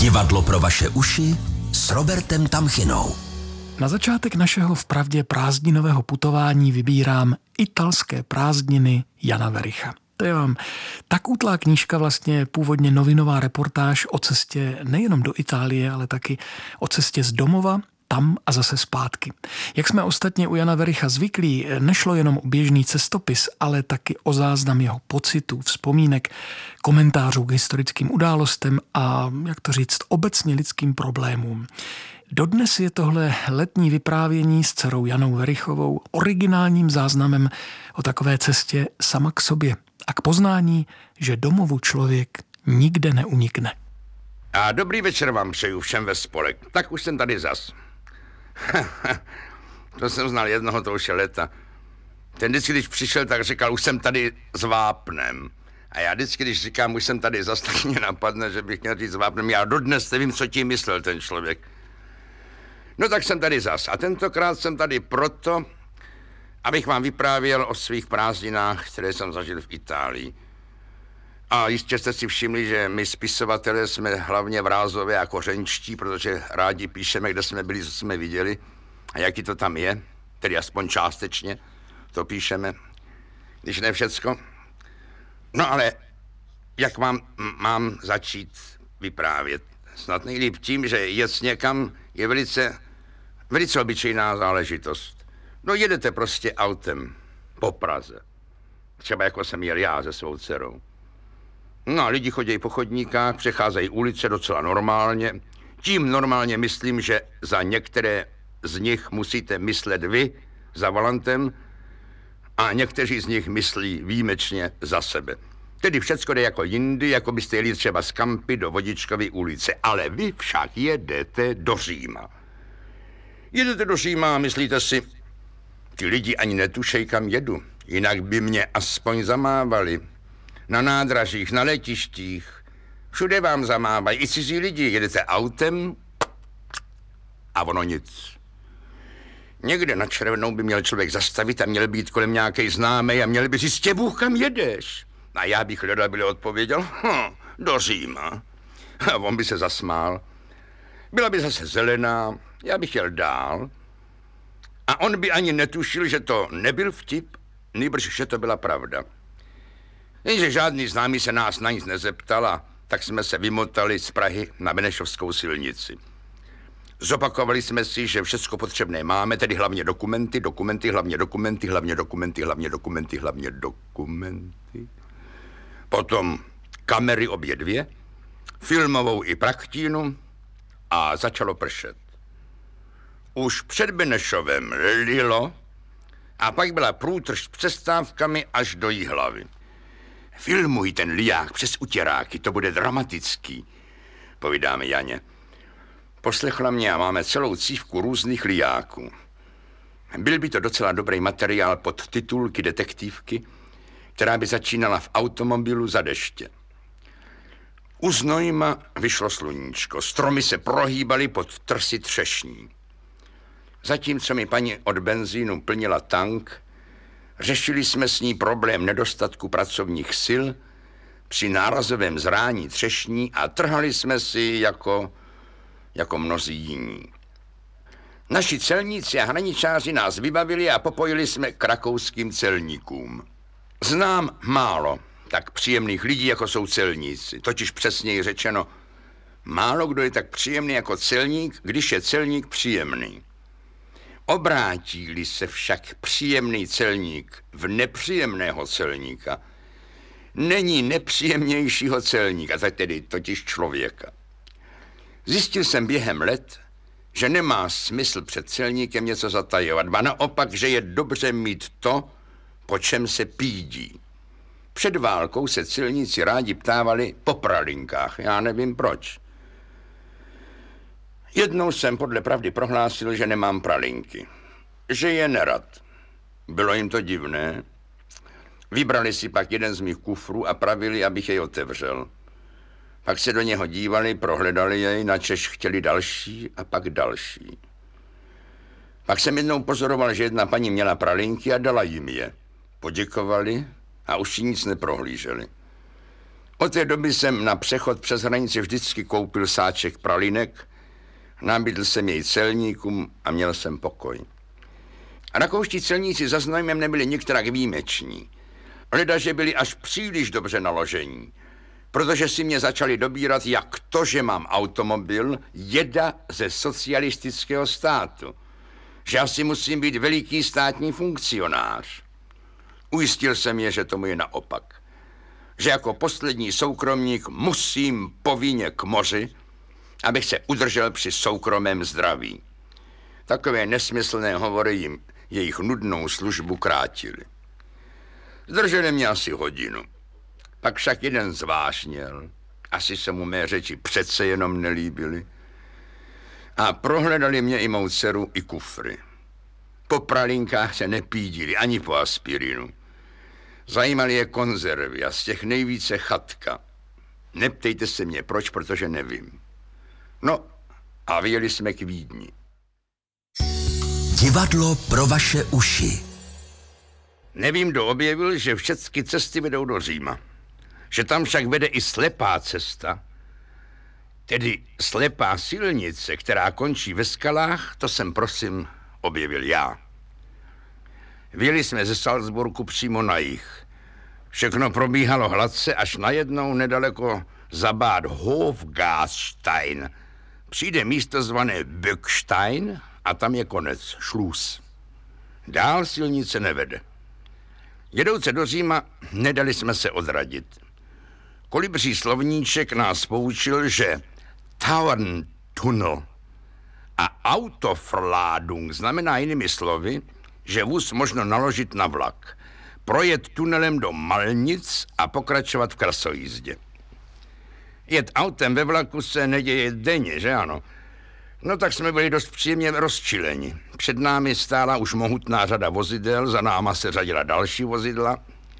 Divadlo pro vaše uši s Robertem Tamchinou. Na začátek našeho vpravdě prázdninového putování vybírám Italské prázdniny Jana Wericha. To je vám tak útlá knížka, vlastně původně novinová reportáž o cestě nejenom do Itálie, ale taky o cestě z domova, tam a zase zpátky. Jak jsme ostatně u Jana Wericha zvyklí, nešlo jenom o běžný cestopis, ale taky o záznam jeho pocitů, vzpomínek, komentářů k historickým událostem a, jak to říct, obecně lidským problémům. Dodnes je tohle letní vyprávění s dcerou Janou Werichovou originálním záznamem o takové cestě sama k sobě a k poznání, že domovu člověk nikde neunikne. A dobrý večer vám přeju všem ve spolek. Tak už jsem tady zas. To jsem znal jednoho, to už je léta. Ten vždycky, když přišel, tak říkal, už jsem tady s vápnem. A já vždycky, když říkám, už jsem tady zas, tak mě napadne, že bych měl říct s vápnem. Já dodnes nevím, co tím myslel ten člověk. No tak jsem tady zas. A tentokrát jsem tady proto, abych vám vyprávěl o svých prázdninách, které jsem zažil v Itálii. A jistě jste si všimli, že my spisovatelé jsme hlavně vrázové a kořenčtí, protože rádi píšeme, kde jsme byli, co jsme viděli a jaký to tam je, tedy aspoň částečně to píšeme, když ne všecko. No ale jak mám začít vyprávět? Snad nejlíp tím, že jet někam je velice obyčejná záležitost. No jedete prostě autem po Praze. Třeba jako jsem jel já se svou dcerou. No a lidi chodí po chodníkách, přecházejí ulice docela normálně. Tím normálně myslím, že za některé z nich musíte myslet vy za volantem a někteří z nich myslí výjimečně za sebe. Tedy všecko jde jako jindy, jako byste jeli třeba z Kampy do Vodičkovy ulice. Ale vy však jedete do Říma. Jedete do Říma a myslíte si, ti lidi ani netušej, kam jedu. Jinak by mě aspoň zamávali. Na nádražích, na letištích, všude vám zamávají, i cizí lidi. Jedete autem a ono nic. Někde na červenou by měl člověk zastavit a měl být kolem nějakej známej a měl by říct, Bůh, kam jedeš? A já bych hledabyle odpověděl, do Říma. A on by se zasmál. Byla by zase zelená, já bych jel dál. A on by ani netušil, že to nebyl vtip, nýbrž, že to byla pravda. Jenže žádný známý se nás na nic nezeptal a tak jsme se vymotali z Prahy na Benešovskou silnici. Zopakovali jsme si, že všecko potřebné máme, tedy hlavně dokumenty, hlavně dokumenty. Potom kamery obě dvě, filmovou i praktínu a začalo pršet. Už před Benešovem lilo a pak byla průtrž s přestávkami až do Jihlavy. Filmuj ten liják přes utěráky, to bude dramatický, povídáme Janě. Poslechla mě a máme celou cívku různých lijáků. Byl by to docela dobrý materiál pod titulky detektivky, která by začínala v automobilu za deště. U Znojma vyšlo sluníčko, stromy se prohýbaly pod trsy třešní. Zatímco mi paní od benzínu plnila tank, řešili jsme s ní problém nedostatku pracovních sil při nárazovém zrání třešní a trhali jsme si jako mnozí jiní. Naši celníci a hraničáři nás vybavili a popojili jsme k rakouským celníkům. Znám málo tak příjemných lidí, jako jsou celníci, totiž přesněji řečeno, málo kdo je tak příjemný jako celník, když je celník příjemný. Obrátí-li se však příjemný celník v nepříjemného celníka, není nepříjemnějšího celníka, tedy totiž člověka. Zjistil jsem během let, že nemá smysl před celníkem něco zatajovat, ba naopak, že je dobře mít to, po čem se pídí. Před válkou se celníci rádi ptávali po pralinkách, já nevím proč. Jednou jsem podle pravdy prohlásil, že nemám pralinky, že je nerad. Bylo jim to divné. Vybrali si pak jeden z mých kufrů a pravili, abych jej otevřel. Pak se do něho dívali, prohledali jej, načež chtěli další a pak další. Pak jsem jednou pozoroval, že jedna paní měla pralinky a dala jim je. Poděkovali a už ji nic neprohlíželi. Od té doby jsem na přechod přes hranici vždycky koupil sáček pralinek, nabídl jsem jej celníkům a měl jsem pokoj. A rakouští celníci za znojmem nebyli nikterak výjimeční. Leda, že byli až příliš dobře naložení, protože si mě začali dobírat, jak to, že mám automobil, jeda ze socialistického státu. Že asi musím být veliký státní funkcionář. Ujistil jsem je, že tomu je naopak. Že jako poslední soukromník musím povinně k moři, abych se udržel při soukromém zdraví. Takové nesmyslné hovory jim jejich nudnou službu krátili. Zdrželi mě asi hodinu. Pak však jeden zvážněl. Asi se mu mé řeči přece jenom nelíbily. A prohledali mě i mou dceru, i kufry. Po pralinkách se nepídili, ani po aspirinu. Zajímaly je konzervy a z těch nejvíce chatka. Neptejte se mě proč, protože nevím. No a vyjeli jsme k Vídni. Divadlo pro vaše uši. Nevím, kdo objevil, že všechny cesty vedou do Říma. Že tam však vede i slepá cesta, tedy slepá silnice, která končí ve skalách, to jsem prosím objevil já. Vyjeli jsme ze Salzburgu přímo na jih. Všechno probíhalo hladce, až najednou nedaleko za Bad Hofgastein přijde místo zvané Böckstein a tam je konec, šluz. Dál silnice nevede. Jedouce do Říma nedali jsme se odradit. Kolibří slovníček nás poučil, že Tauerntunnel a Autoverladung znamená jinými slovy, že vůz možno naložit na vlak, projet tunelem do Malnic a pokračovat v krasojízdě. Jet autem ve vlaku se neděje denně, že ano? No tak jsme byli dost příjemně rozčileni. Před námi stála už mohutná řada vozidel, za náma se řadila další vozidla.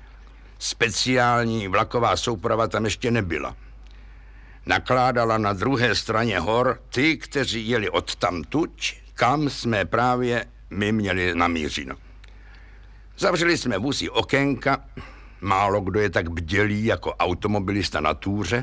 Speciální vlaková souprava tam ještě nebyla. Nakládala na druhé straně hor ty, kteří jeli odtamtuť, kam jsme právě my měli namířeno. Zavřeli jsme vůz i okénka, málo kdo je tak bdělý jako automobilista na túře,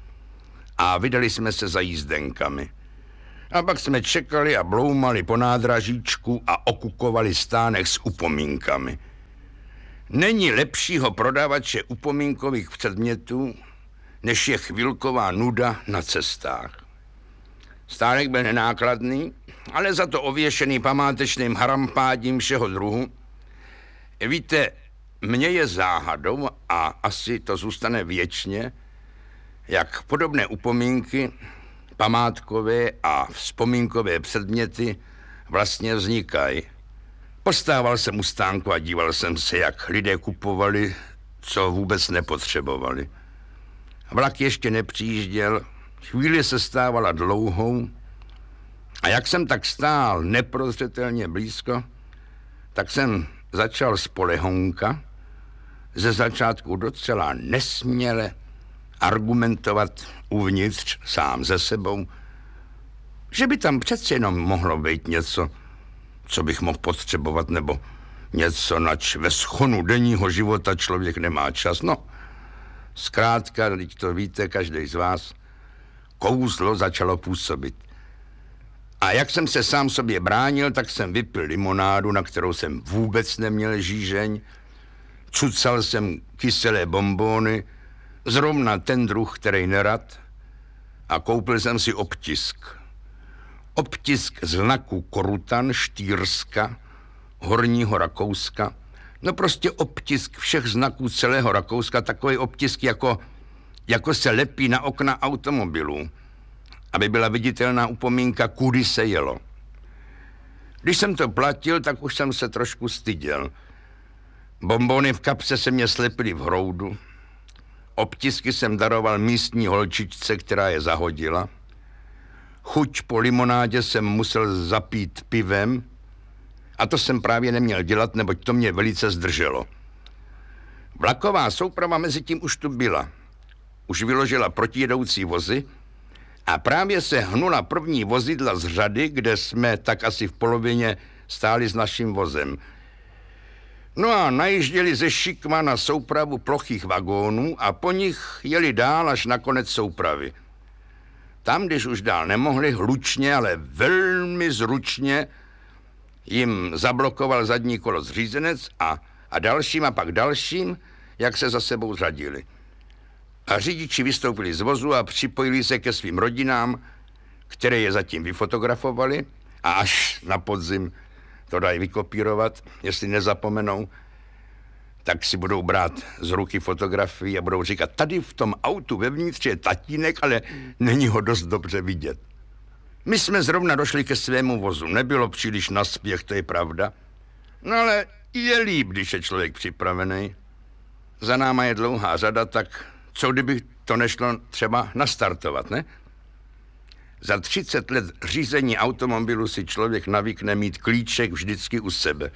a vydali jsme se za jízdenkami. A pak jsme čekali a bloumali po nádražíčku a okukovali stánek s upomínkami. Není lepšího prodavače upomínkových předmětů, než je chvilková nuda na cestách. Stánek byl nenákladný, ale za to ověšený památečným harampádím všeho druhu. Víte, mně je záhadou, a asi to zůstane věčně, jak podobné upomínky, památkové a vzpomínkové předměty vlastně vznikají. Postával jsem u stánku a díval jsem se, jak lidé kupovali, co vůbec nepotřebovali. Vlak ještě nepřijížděl, chvíli se stávala dlouhou a jak jsem tak stál neprozřetelně blízko, tak jsem začal z polehonka ze začátku docela nesměle argumentovat uvnitř sám ze sebou, že by tam přece jenom mohlo být něco, co bych mohl potřebovat, nebo něco, nač ve schonu denního života člověk nemá čas. No, zkrátka, teď to víte, každý z vás, kouzlo začalo působit. A jak jsem se sám sobě bránil, tak jsem vypil limonádu, na kterou jsem vůbec neměl žížeň, cucal jsem kyselé bonbony, zrovna ten druh, který nerad, a koupil jsem si obtisk. Obtisk znaku Korutan, Štýrska, Horního Rakouska, no prostě obtisk všech znaků celého Rakouska, takový obtisk, jako se lepí na okna automobilů, aby byla viditelná upomínka, kudy se jelo. Když jsem to platil, tak už jsem se trošku styděl. Bonbony v kapse se mě slepily v hroudu. Obtisky jsem daroval místní holčičce, která je zahodila. Chuť po limonádě jsem musel zapít pivem a to jsem právě neměl dělat, neboť to mě velice zdrželo. Vlaková souprava mezi tím už tu byla. Už vyložila protijedoucí vozy a právě se hnula první vozidla z řady, kde jsme tak asi v polovině stáli s naším vozem. No a najížděli ze Šikma na soupravu plochých vagónů a po nich jeli dál až na konec soupravy. Tam, když už dál nemohli, hlučně, ale velmi zručně jim zablokoval zadní kolo zřízenec a dalším a pak dalším, jak se za sebou řadili. A řidiči vystoupili z vozu a připojili se ke svým rodinám, které je zatím vyfotografovali a až na podzim to dají vykopírovat, jestli nezapomenou, tak si budou brát z ruky fotografii a budou říkat, tady v tom autu vevnitř je tatínek, ale není ho dost dobře vidět. My jsme zrovna došli ke svému vozu, nebylo příliš naspěch, to je pravda, no ale je líp, když je člověk připravený. Za náma je dlouhá řada, tak co kdyby to nešlo třeba nastartovat, ne? Za 30 let řízení automobilu si člověk navykne mít klíček vždycky u sebe.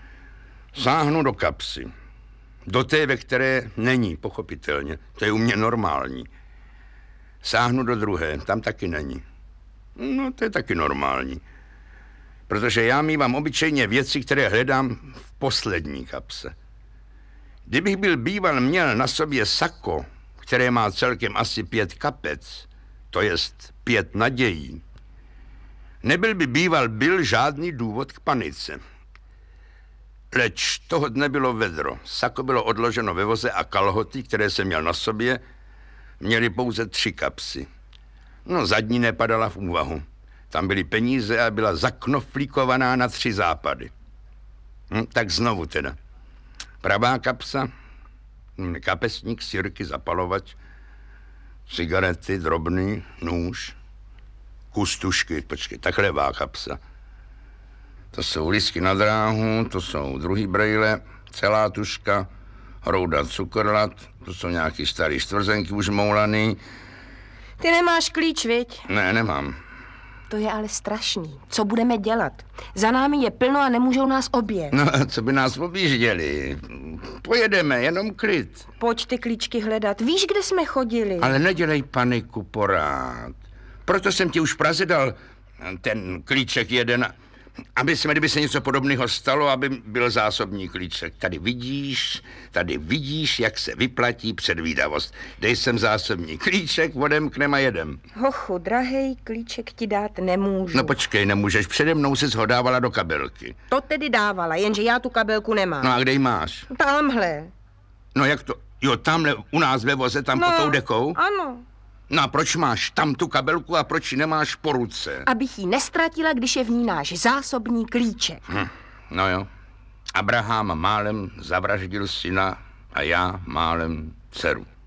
Sáhnu do kapsy. Do té, ve které není, pochopitelně. To je u mě normální. Sáhnu do druhé, tam taky není. No, to je taky normální. Protože já mívám obyčejně věci, které hledám v poslední kapse. Kdybych byl býval měl na sobě sako, které má celkem asi 5 kapec, to jest 5 nadějí, nebyl by býval žádný důvod k panice. Leč toho dne bylo vedro. Sako bylo odloženo ve voze a kalhoty, které jsem měl na sobě, měly pouze 3 kapsy. No, zadní nepadala v úvahu. Tam byly peníze a byla zaknoflíkovaná na 3 západy. Tak znovu teda. Pravá kapsa, kapesník, sirky, zapalovač, cigarety, drobný, nůž, kus tušky, počkej, tak levá kapsa. To jsou lístky na dráhu, to jsou druhý brejle, celá tuška, hrouda cukrlat, to jsou nějaký starý stvrzenky už moulaný. Ty nemáš klíč, viď? Ne, nemám. To je ale strašný. Co budeme dělat? Za námi je plno a nemůžou nás objet. No, co by nás objížděli? Pojedeme, jenom klid. Pojď ty klíčky hledat. Víš, kde jsme chodili? Ale nedělej paniku porád. Proto jsem ti už v Praze dal ten klíček jeden, aby se, kdyby se něco podobného stalo, aby byl zásobní klíček. Tady vidíš, jak se vyplatí předvídavost. Dej sem zásobní klíček, odemknem a jedem. Hochu, drahej, klíček ti dát nemůžu. No počkej, nemůžeš, přede mnou jsi ho dávala do kabelky. To tedy dávala, jenže já tu kabelku nemám. No a kde ji máš? Tamhle. No jak to? Jo, tamhle u nás ve voze, tam pod tou dekou? Ano. No a proč máš tam tu kabelku a proč ji nemáš po ruce? Abych ji nestratila, když je v ní náš zásobní klíček. No jo. Abraham málem zavraždil syna a já málem dceru.